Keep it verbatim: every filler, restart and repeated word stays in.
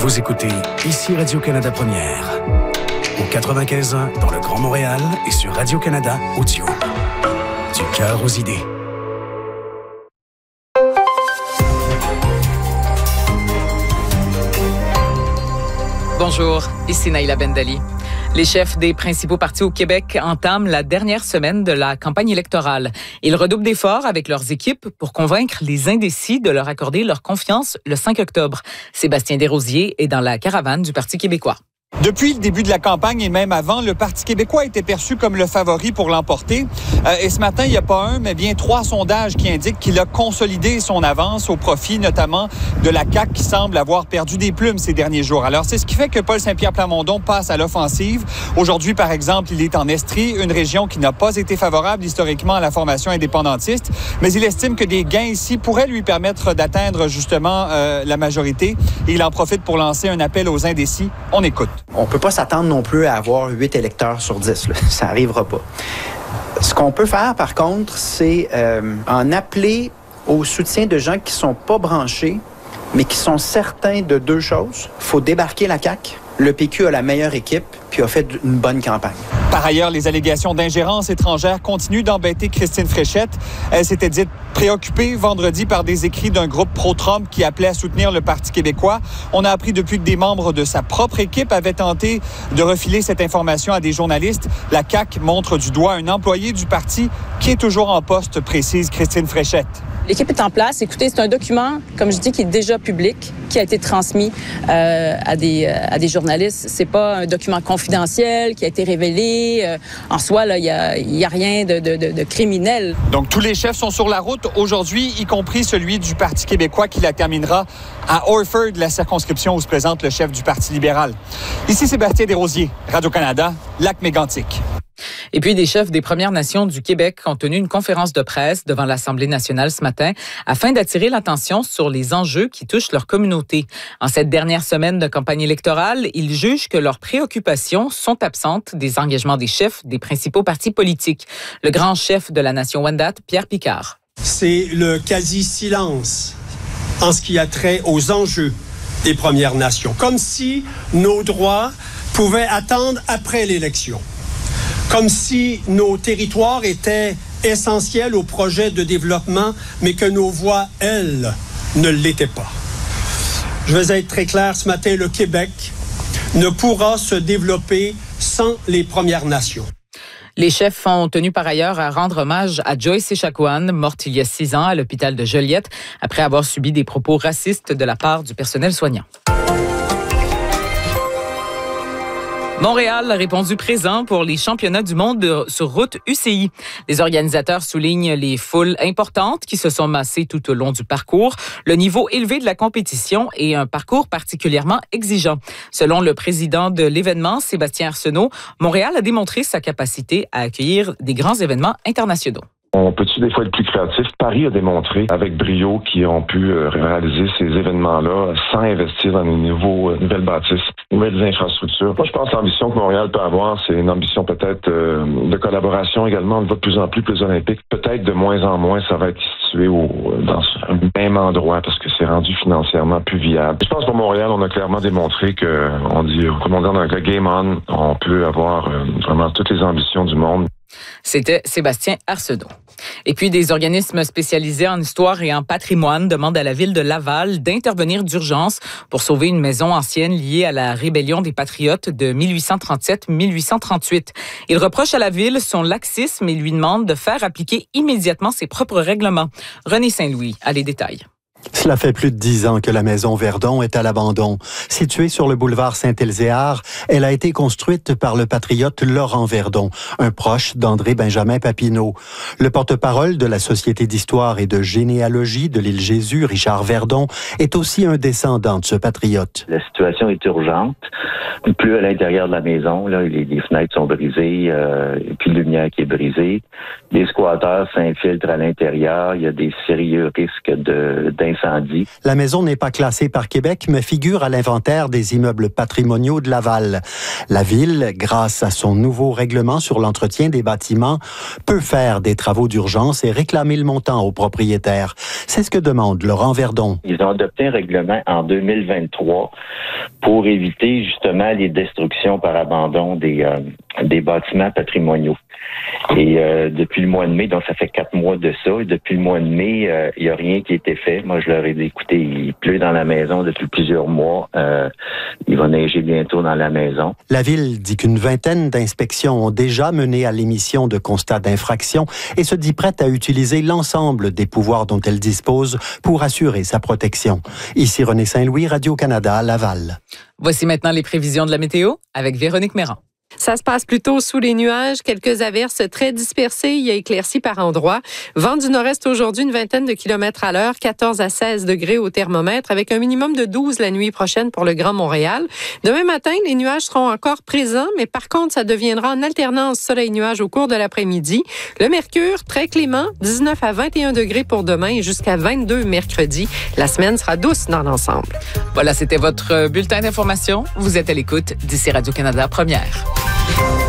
Vous écoutez ici Radio-Canada Première. Au quatre-vingt-quinze ans dans le Grand Montréal et sur Radio-Canada Audio. Du cœur aux idées. Bonjour, ici Naïla Bendali. Les chefs des principaux partis au Québec entament la dernière semaine de la campagne électorale. Ils redoublent d'efforts avec leurs équipes pour convaincre les indécis de leur accorder leur confiance le cinq octobre. Sébastien Desrosiers est dans la caravane du Parti québécois. Depuis le début de la campagne et même avant, le Parti québécois était perçu comme le favori pour l'emporter. Euh, et ce matin, il n'y a pas un, mais bien trois sondages qui indiquent qu'il a consolidé son avance au profit notamment de la C A Q qui semble avoir perdu des plumes ces derniers jours. Alors, c'est ce qui fait que Paul Saint-Pierre Plamondon passe à l'offensive. Aujourd'hui, par exemple, il est en Estrie, une région qui n'a pas été favorable historiquement à la formation indépendantiste, mais il estime que des gains ici pourraient lui permettre d'atteindre justement euh, la majorité. Et il en profite pour lancer un appel aux indécis. On écoute. On ne peut pas s'attendre non plus à avoir huit électeurs sur dix. Là. Ça n'arrivera pas. Ce qu'on peut faire, par contre, c'est euh, en appeler au soutien de gens qui ne sont pas branchés, mais qui sont certains de deux choses. Il faut débarquer la C A Q. Le P Q a la meilleure équipe, puis a fait une bonne campagne. Par ailleurs, les allégations d'ingérence étrangère continuent d'embêter Christine Fréchette. Elle s'était dite préoccupée vendredi par des écrits d'un groupe pro-Trump qui appelait à soutenir le Parti québécois. On a appris depuis que des membres de sa propre équipe avaient tenté de refiler cette information à des journalistes. La C A Q montre du doigt un employé du parti qui est toujours en poste, précise Christine Fréchette. L'équipe est en place. Écoutez, c'est un document, comme je dis, qui est déjà public, qui a été transmis euh, à des euh, à des journalistes. C'est pas un document confidentiel qui a été révélé. Euh, en soi, là, il y a il y a rien de, de, de, de criminel. Donc tous les chefs sont sur la route aujourd'hui, y compris celui du Parti québécois qui la terminera à Orford, la circonscription où se présente le chef du Parti libéral. Ici Sébastien Desrosiers, Radio-Canada, Lac-Mégantic. Et puis, des chefs des Premières Nations du Québec ont tenu une conférence de presse devant l'Assemblée nationale ce matin afin d'attirer l'attention sur les enjeux qui touchent leur communauté. En cette dernière semaine de campagne électorale, ils jugent que leurs préoccupations sont absentes des engagements des chefs des principaux partis politiques. Le grand chef de la nation Wendat, Pierre Picard. C'est le quasi-silence en ce qui a trait aux enjeux des Premières Nations. Comme si nos droits pouvaient attendre après l'élection. Comme si nos territoires étaient essentiels au projet de développement, mais que nos voix, elles, ne l'étaient pas. Je vais être très clair ce matin, le Québec ne pourra se développer sans les Premières Nations. Les chefs ont tenu par ailleurs à rendre hommage à Joyce Echaquan, morte il y a six ans à l'hôpital de Joliette, après avoir subi des propos racistes de la part du personnel soignant. Montréal a répondu présent pour les championnats du monde sur route U C I. Les organisateurs soulignent les foules importantes qui se sont massées tout au long du parcours, le niveau élevé de la compétition et un parcours particulièrement exigeant. Selon le président de l'événement, Sébastien Arsenault, Montréal a démontré sa capacité à accueillir des grands événements internationaux. On peut-tu des fois être plus créatif? Paris a démontré avec brio qu'ils ont pu réaliser ces événements-là sans investir dans de nouveaux, nouvelles bâtisses, nouvelles infrastructures. Moi, je pense que l'ambition que Montréal peut avoir, c'est une ambition peut-être euh, de collaboration également. On va de plus en plus plus olympique. Peut-être de moins en moins, ça va être situé au, dans un même endroit parce que c'est rendu financièrement plus viable. Je pense que pour Montréal, on a clairement démontré que, on dit, comme on dit dans le game on, on peut avoir euh, vraiment toutes les ambitions du monde. C'était Sébastien Arsenault. Et puis, des organismes spécialisés en histoire et en patrimoine demandent à la ville de Laval d'intervenir d'urgence pour sauver une maison ancienne liée à la rébellion des Patriotes de mille huit cent trente-sept mille huit cent trente-huit. Ils reprochent à la ville son laxisme et lui demandent de faire appliquer immédiatement ses propres règlements. René Saint-Louis a les détails. Cela fait plus de dix ans que la maison Verdon est à l'abandon. Située sur le boulevard Saint-Elzéar, elle a été construite par le patriote Laurent Verdon, un proche d'André-Benjamin Papineau. Le porte-parole de la Société d'histoire et de généalogie de l'île Jésus, Richard Verdon, est aussi un descendant de ce patriote. La situation est urgente. Il pleut à l'intérieur de la maison. Là, les, les fenêtres sont brisées, euh, et puis la lumière qui est brisée. Les squatteurs s'infiltrent à l'intérieur. Il y a des sérieux risques de, d'infiltration d'incendie. La maison n'est pas classée par Québec, mais figure à l'inventaire des immeubles patrimoniaux de Laval. La Ville, grâce à son nouveau règlement sur l'entretien des bâtiments, peut faire des travaux d'urgence et réclamer le montant aux propriétaires. C'est ce que demande Laurent Verdon. Ils ont adopté un règlement en deux mille vingt-trois pour éviter justement les destructions par abandon des, euh, des bâtiments patrimoniaux. Et euh, depuis le mois de mai, donc ça fait quatre mois de ça, et depuis le mois de mai, euh, il n'y a rien qui a été fait. Moi, je leur ai dit, écoutez, il pleut dans la maison depuis plusieurs mois. Euh, il va neiger bientôt dans la maison. La Ville dit qu'une vingtaine d'inspections ont déjà mené à l'émission de constats d'infraction et se dit prête à utiliser l'ensemble des pouvoirs dont elle dispose pour assurer sa protection. Ici René Saint-Louis, Radio-Canada, Laval. Voici maintenant les prévisions de la météo avec Véronique Méran. Ça se passe plutôt sous les nuages, quelques averses très dispersées, il y a éclairci par endroits. Vent du nord-est aujourd'hui, une vingtaine de kilomètres à l'heure, quatorze à seize degrés au thermomètre, avec un minimum de douze la nuit prochaine pour le Grand Montréal. Demain matin, les nuages seront encore présents, mais par contre, ça deviendra en alternance soleil-nuage au cours de l'après-midi. Le mercure, très clément, dix-neuf à vingt et un degrés pour demain et jusqu'à vingt-deux mercredi. La semaine sera douce dans l'ensemble. Voilà, c'était votre bulletin d'information. Vous êtes à l'écoute d'ici Radio-Canada Première.